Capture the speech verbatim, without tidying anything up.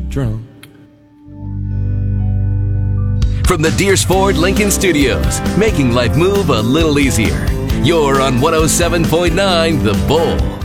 drunk. From the Deers Ford Lincoln Studios, making life move a little easier. You're on one oh seven point nine The Bull.